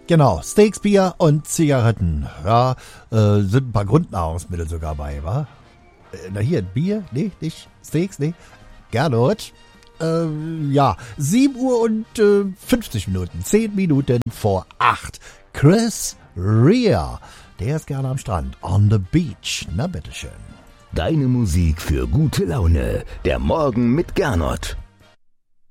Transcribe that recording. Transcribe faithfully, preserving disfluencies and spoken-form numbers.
Genau, Steaks, Bier und Zigaretten. Ja, äh, sind ein paar Grundnahrungsmittel sogar bei, wa? Äh, na hier, Bier? Nee, nicht Steaks, nee. Gernot. Äh, ja, sieben Uhr und äh, fünfzig Minuten. zehn Minuten vor acht. Chris Rea. Der ist gerne am Strand. On the beach. Na bitteschön. Deine Musik für gute Laune. Der Morgen mit Gernot.